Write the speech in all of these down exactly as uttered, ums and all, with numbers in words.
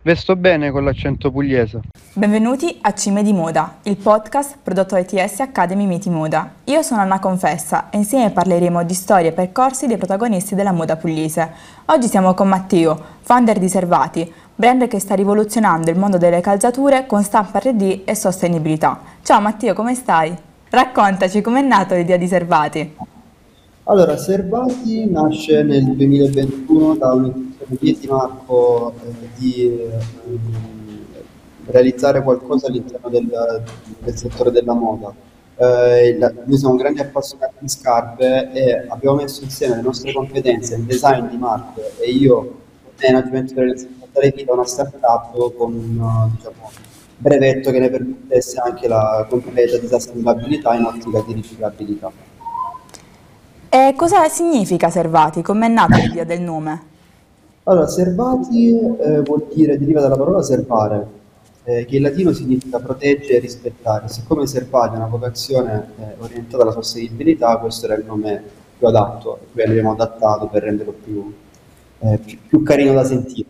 Vesto bene con l'accento pugliese. Benvenuti a Cime di Moda, il podcast prodotto da I T S Academy Miti Moda. Io sono Anna Confessa e insieme parleremo di storie e percorsi dei protagonisti della moda pugliese. Oggi siamo con Matteo, founder di Servati, brand che sta rivoluzionando il mondo delle calzature con stampa tre D e sostenibilità. Ciao Matteo, come stai? Raccontaci com'è nato l'idea di Servati. Allora, Servati nasce nel duemilaventuno da un'intuizione mia e di Marco eh, di ehm, realizzare qualcosa all'interno del, del settore della moda. Eh, la- noi siamo grandi appassionati di scarpe e abbiamo messo insieme le nostre competenze, il design di Marco e io, il management per dare vita a una startup con un eh, diciamo, brevetto che ne permettesse anche la completa disassemblabilità in ottica di riciclabilità. E cosa significa Servati? Com'è nata l'idea del nome? Allora, servati eh, vuol dire, deriva dalla parola servare, eh, che in latino significa proteggere e rispettare. Siccome servati è una vocazione eh, orientata alla sostenibilità, questo era il nome più adatto, e poi l'abbiamo adattato per renderlo più, eh, più, più carino da sentire.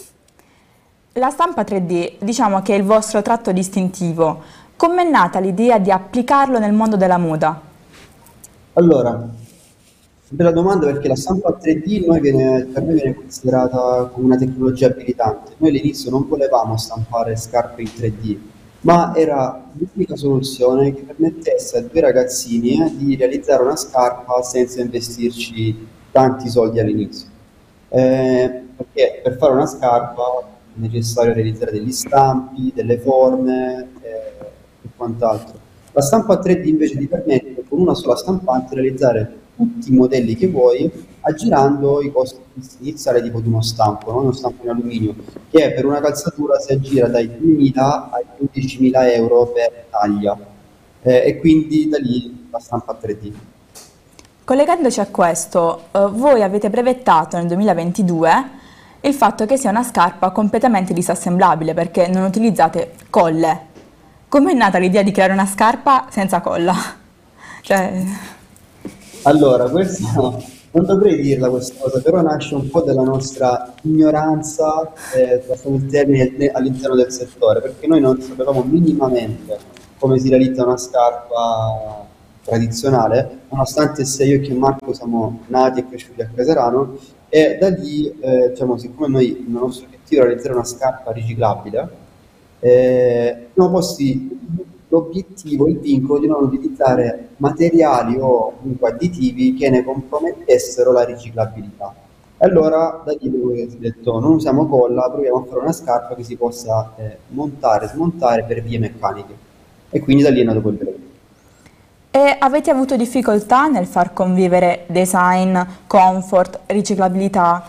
La stampa tre D, diciamo che è il vostro tratto distintivo. Com'è nata l'idea di applicarlo nel mondo della moda? Allora, bella domanda perché la stampa tre D noi viene- per noi viene considerata come una tecnologia abilitante. Noi all'inizio non volevamo stampare scarpe in tre D, ma era l'unica soluzione che permettesse a due ragazzini eh, di realizzare una scarpa senza investirci tanti soldi all'inizio. Eh, perché per fare una scarpa è necessario realizzare degli stampi, delle forme eh, e quant'altro. La stampa tre D invece ti permette con una sola stampante realizzare tutti i modelli che vuoi, aggirando i costi iniziali tipo di uno stampo, no? Uno stampo in alluminio, che per una calzatura si aggira dai duemila ai dodicimila euro per taglia. Eh, e quindi da lì la stampa tre D. Collegandoci a questo, eh, voi avete brevettato nel duemilaventidue il fatto che sia una scarpa completamente disassemblabile perché non utilizzate colle. Com'è nata l'idea di creare una scarpa senza colla? Cioè, Allora, questo non dovrei dirla questa cosa, però nasce un po' dalla nostra ignoranza, eh, passando il termine, ne- all'interno del settore, perché noi non sapevamo minimamente come si realizza una scarpa tradizionale, nonostante sia io che Marco siamo nati e cresciuti a Caserano, e da lì, eh, diciamo, siccome noi il nostro obiettivo era realizzare una scarpa riciclabile, eh, abbiamo posti l'obiettivo, il vincolo di non utilizzare materiali o comunque additivi che ne compromettessero la riciclabilità. E allora da lì abbiamo detto non usiamo colla, proviamo a fare una scarpa che si possa eh, montare, smontare per vie meccaniche. E quindi da lì è nato quel brevetto. e avete avuto difficoltà nel far convivere design, comfort, riciclabilità?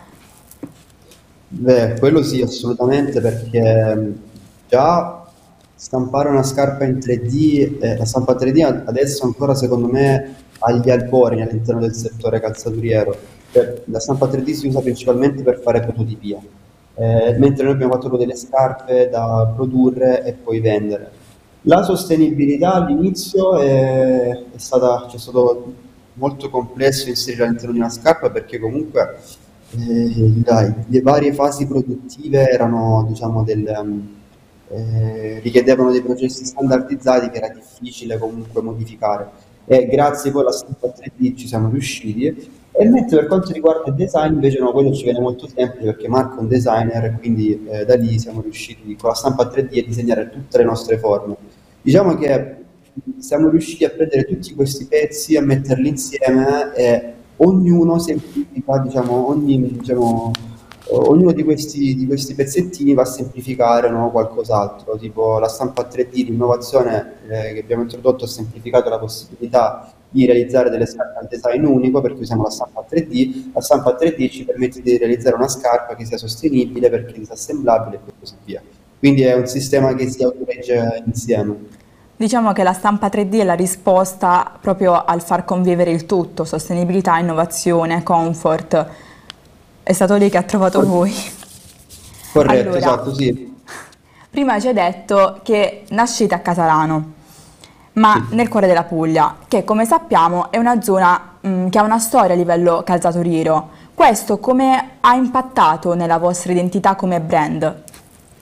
Beh, quello sì, assolutamente, perché mh, già stampare una scarpa in tre D, eh, la stampa tre D a- adesso ancora secondo me agli albori all'interno del settore calzaturiero. Cioè, la stampa tre D si usa principalmente per fare prototipia, eh, mentre noi abbiamo fatto delle scarpe da produrre e poi vendere. La sostenibilità all'inizio è, è stata, c'è stato molto complesso inserirla all'interno di una scarpa perché comunque eh, dai, le varie fasi produttive erano, diciamo, del, ehm, eh, richiedevano dei processi standardizzati che era difficile comunque modificare. E grazie poi alla stampa tre D ci siamo riusciti. E mentre per quanto riguarda il design, invece no, quello ci viene molto semplice perché Marco è un designer e quindi eh, da lì siamo riusciti con la stampa tre D a disegnare tutte le nostre forme. Diciamo che siamo riusciti a prendere tutti questi pezzi, a metterli insieme e ognuno semplifica, diciamo, ogni, diciamo, ognuno di questi, di questi pezzettini va a semplificare, no, qualcos'altro, tipo la stampa tre D, l'innovazione eh, che abbiamo introdotto ha semplificato la possibilità di realizzare delle scarpe al design unico perché usiamo la stampa tre D, la stampa tre D ci permette di realizzare una scarpa che sia sostenibile perché è disassemblabile e così via. Quindi è un sistema che si autoregge insieme. Diciamo che la stampa tre D è la risposta proprio al far convivere il tutto, sostenibilità, innovazione, comfort. È stato lì che ha trovato voi. Corretto, Allora, esatto, sì. prima ci hai detto che nascete a Casarano, ma Sì. nel cuore della Puglia, che come sappiamo è una zona mh, che ha una storia a livello calzaturiero. Questo come ha impattato nella vostra identità come brand?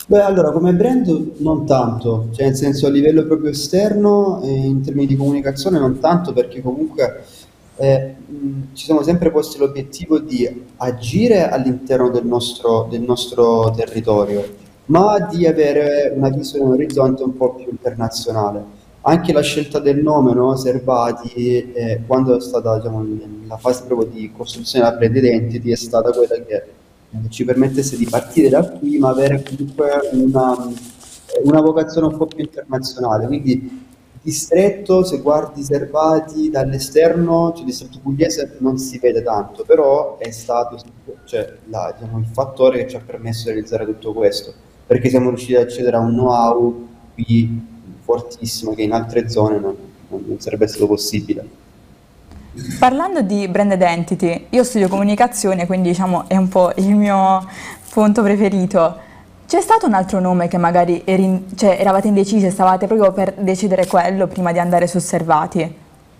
Beh, allora, come brand non tanto, cioè nel senso a livello proprio esterno, e in termini di comunicazione non tanto perché comunque eh, mh, ci siamo sempre posti l'obiettivo di agire all'interno del nostro, del nostro territorio, ma di avere una visione, un orizzonte un po' più internazionale. Anche la scelta del nome, no? Servati, eh, quando è stata, diciamo, la fase proprio di costruzione della brand identity, è stata quella che eh, ci permettesse di partire da qui, ma avere comunque una, una vocazione un po' più internazionale. Quindi distretto, se guardi Servati dall'esterno, cioè distretto pugliese non si vede tanto, però è stato cioè, la- diciamo, il fattore che ci ha permesso di realizzare tutto questo, perché siamo riusciti ad accedere a un know-how qui fortissimo che in altre zone non, non- non sarebbe stato possibile. Parlando di brand identity, io studio comunicazione, quindi diciamo è un po' il mio punto preferito. C'è stato un altro nome che magari eri- cioè, eravate indecisi e stavate proprio per decidere quello prima di andare su Servati?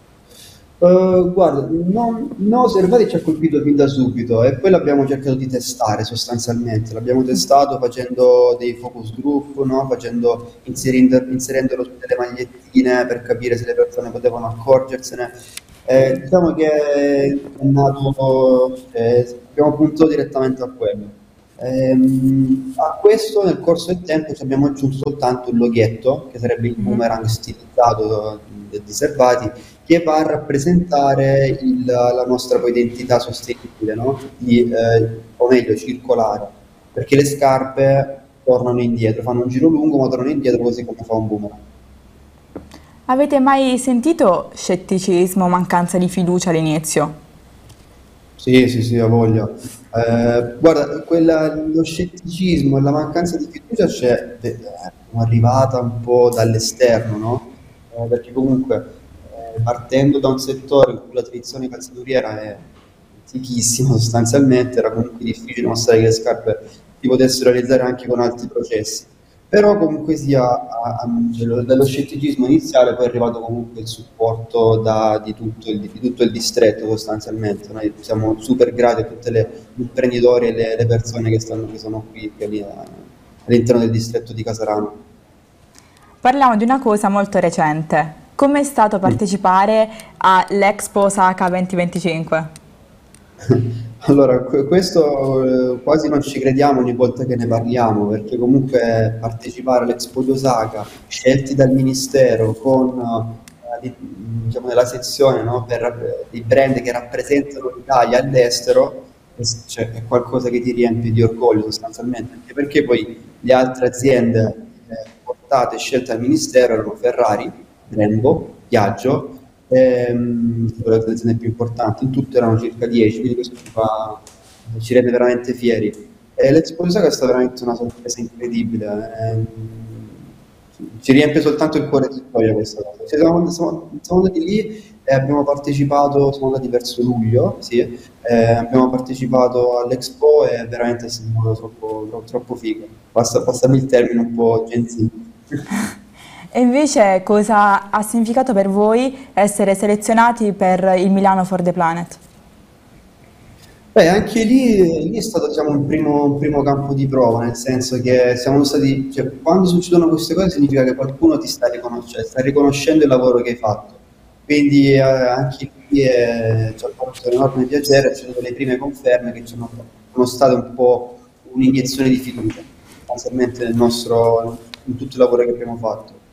Eh, guarda, non, no, Servati ci ha colpito fin da subito e poi l'abbiamo cercato di testare sostanzialmente. L'abbiamo testato facendo dei focus group, no? Facendo, inserendo- inserendolo su delle magliettine per capire se le persone potevano accorgersene. Eh, diciamo che è nato, eh, abbiamo puntato direttamente a quello. Ehm, a questo nel corso del tempo ci abbiamo aggiunto soltanto un loghetto, che sarebbe il Mhm. boomerang stilizzato eh, di Servati, che va a rappresentare il- la nostra poi identità sostenibile, no? Di, eh, o meglio, circolare, perché le scarpe tornano indietro, fanno un giro lungo ma tornano indietro così come fa un boomerang. Avete mai sentito scetticismo, mancanza di fiducia all'inizio? Sì, sì, sì, ho voglia. Eh, guarda, quella- lo scetticismo e la mancanza di fiducia c'è, eh, è arrivata un po' dall'esterno, no? Eh, perché comunque eh, partendo da un settore in cui la tradizione calzaturiera è antichissima sostanzialmente, era comunque difficile dimostrare che le scarpe si potessero realizzare anche con altri processi. Però comunque sia, a- a- cioè, lo- dallo scetticismo iniziale poi è arrivato comunque il supporto da- di, tutto il, di tutto il distretto sostanzialmente. Noi siamo super grati a tutti gli imprenditori e le, le persone che, stanno, che sono qui qui all'i- all'interno del distretto di Casarano. Parliamo di una cosa molto recente. Come è stato Mm. partecipare all'Expo Osaka duemilaventicinque? Allora, que- questo eh, quasi non ci crediamo ogni volta che ne parliamo, perché comunque partecipare all'Expo di Osaka, scelti dal Ministero con, eh, di- diciamo, nella sezione, no, per eh, i brand che rappresentano l'Italia all'estero, è, cioè, è qualcosa che ti riempie di orgoglio sostanzialmente, anche perché poi le altre aziende eh, portate e scelte dal Ministero erano Ferrari, Brembo, Piaggio, ehm, sono le aziende più importanti, in tutto erano circa dieci, quindi questo ci fa, ci rende veramente fieri. E l'Expo di Osaka è stata veramente una sorpresa incredibile, ehm, ci riempie soltanto il cuore di gioia questa cosa. Cioè, siamo, siamo- siamo andati lì e abbiamo partecipato, siamo andati verso luglio, sì, eh, abbiamo partecipato all'Expo e veramente è stato troppo, troppo, troppo figo. Passa, passami il termine un po' Gen Z. E invece cosa ha significato per voi essere selezionati per il Milano for the Planet? Beh, anche lì, lì è stato diciamo, un primo, un primo campo di prova, nel senso che siamo stati, cioè, quando succedono queste cose significa che qualcuno ti sta riconoscendo, sta riconoscendo il lavoro che hai fatto. Quindi eh, anche lì eh, ci ha fatto un enorme piacere, c'è sono le prime conferme che ci hanno- sono state un po' un'iniezione di fiducia, sostanzialmente nel nostro, in tutto il lavoro che abbiamo fatto.